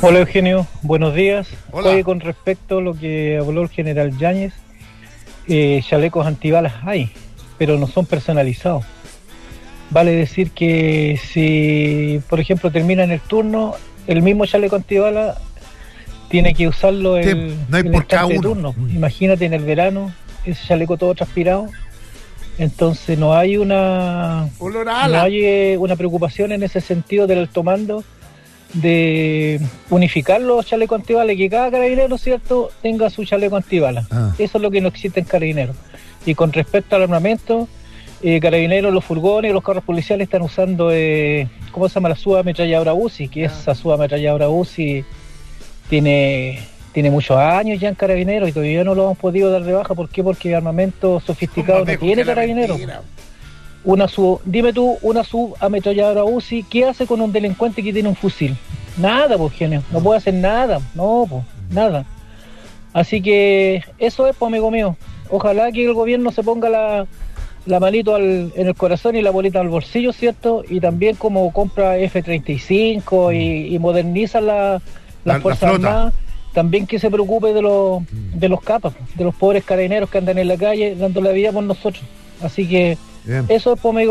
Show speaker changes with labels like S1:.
S1: Hola Eugenio, buenos días.
S2: Hola.
S1: Oye, con respecto a lo que habló el general Yáñez, chalecos antibalas hay, pero no son personalizados. Vale decir que si, por ejemplo, termina en el turno, el mismo chaleco antibalas tiene que usarlo
S2: Sí, no hay
S1: el
S2: por cada
S1: instante de
S2: uno.
S1: turno. Imagínate en el verano, ese chaleco todo transpirado. Entonces no hay
S2: Olor a
S1: no
S2: ala.
S1: hay una preocupación en ese sentido del alto mando de unificar los chalecos antibalas, que cada carabinero, ¿cierto?, tenga su chaleco antibalas.
S2: Ah.
S1: Eso es lo que no existe en carabineros. Y con respecto al armamento, carabineros, los furgones, los carros policiales están usando, ¿cómo se llama? La subametralladora UCI, que esa subametralladora UCI tiene muchos años ya en carabineros y todavía no lo hemos podido dar de baja. ¿Por qué? Porque armamento sofisticado no tiene carabineros. Dime tú, una subametralladora UCI, ¿qué hace con un delincuente que tiene un fusil? Nada, pues, genio, no puede hacer nada, no, pues, nada. Así que eso es, pues, amigo mío. Ojalá que el gobierno se ponga la manito en el corazón y la bolita al bolsillo, ¿cierto? Y también como compra F-35 y moderniza las Fuerzas Armadas, también que se preocupe de los capas, de los pobres carabineros que andan en la calle dando la vida por nosotros. Así que
S2: Bien.
S1: eso es, pues, amigo.